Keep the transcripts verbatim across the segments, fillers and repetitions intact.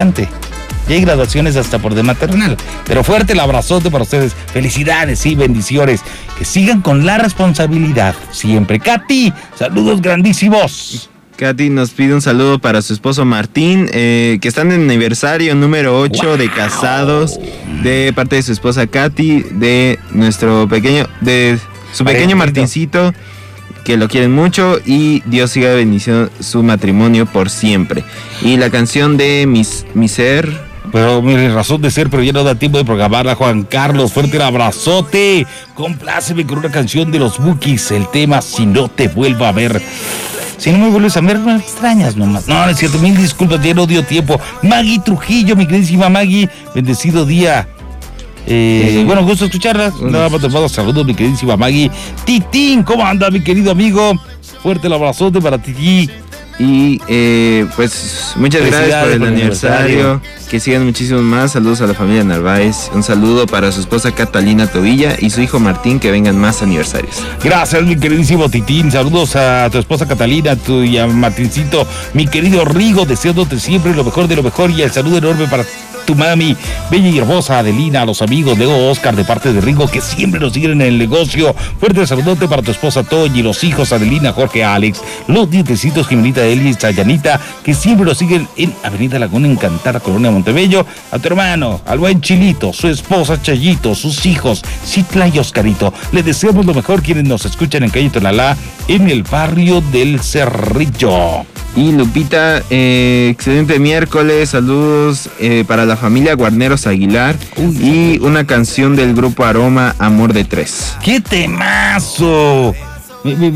adelante. Y hay graduaciones hasta por de maternal. Pero fuerte el abrazote para ustedes. Felicidades y bendiciones. Que sigan con la responsabilidad siempre. Katy, saludos grandísimos. Katy nos pide un saludo para su esposo Martín, eh, que están en aniversario número ocho wow. de casados, de parte de su esposa Katy, de nuestro pequeño, de su pequeño Martincito, que lo quieren mucho y Dios siga bendiciendo su matrimonio por siempre. Y la canción de Mis, Mi Ser... Pero mi razón de ser, pero ya no da tiempo de programarla, Juan Carlos. Fuerte el abrazote. Compláceme con una canción de los Bukis, el tema Si no te vuelvo a ver. Si no me vuelves a ver, me extrañas nomás. No, no es cierto, mil disculpas, ya no dio tiempo. Maggie Trujillo, mi queridísima Maggie, bendecido día. Eh, sí. Bueno, gusto escucharla. Nada más te mando saludos, mi queridísima Maggie. Titín, ¿cómo anda, mi querido amigo? Fuerte el abrazote para Titi. Y eh, pues muchas gracias por el por aniversario. aniversario. Que sigan muchísimos más. Saludos a la familia Narváez. Un saludo para su esposa Catalina Tobilla y su hijo Martín, que vengan más aniversarios. Gracias, mi queridísimo Titín. Saludos a tu esposa Catalina, tu, y a Martincito, mi querido Rigo, deseándote siempre lo mejor de lo mejor. Y el saludo enorme para tu mami, bella y hermosa Adelina, a los amigos Leo, Oscar, de parte de Rigo, que siempre nos siguen en el negocio. Fuerte saludote para tu esposa Toñi, los hijos Adelina, Jorge, Alex, los dientecitos Jimenita, Elis, Chayanita, que siempre nos siguen en Avenida Laguna Encantada, Colonia Montebello. A tu hermano, al buen Chilito, su esposa Chayito, sus hijos Citla y Oscarito. Le deseamos lo mejor quienes nos escuchan en Calle Tonalá, en el barrio del Cerrillo. Y Lupita, eh, excelente miércoles, saludos eh, para la familia Guarneros Aguilar. Uy, y una canción del grupo Aroma, Amor de Tres. ¡Qué temazo! Me, me,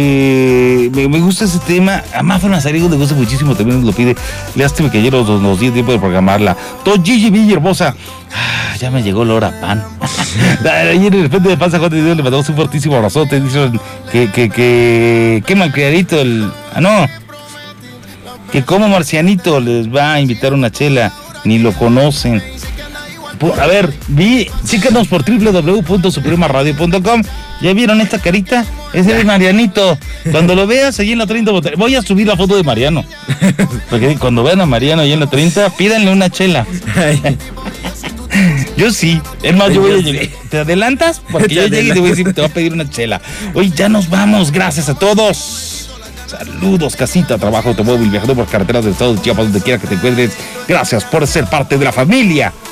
me, me gusta ese tema. A Mafa Nazariego le gusta muchísimo, también nos lo pide. Lástima que ayer nos, nos dio tiempo de programarla. Toyigi Villa Hermosa. Ah, ya me llegó la hora pan. Ayer en el frente de panza, Juan de Dios, le mandamos un fortísimo abrazote. Dicen que, que, que, que malcriadito el. Ah, no. Que como Marcianito les va a invitar una chela, ni lo conocen. A ver, vi, sícanos por doble u doble u doble u punto suprema radio punto com. ¿Ya vieron esta carita? Ese es Marianito. Cuando lo veas allí en la treinta, voy a subir la foto de Mariano. Porque cuando vean a Mariano allí en la treinta, pídanle una chela. Yo sí, es más, yo voy a llegar. ¿Te adelantas? Porque yo llegue y te voy a decir, te voy a pedir una chela. Oye, ya nos vamos, gracias a todos. Saludos, casita, trabajo, automóvil, viajando por carreteras del estado de Chiapas, donde quiera que te encuentres. Gracias por ser parte de la familia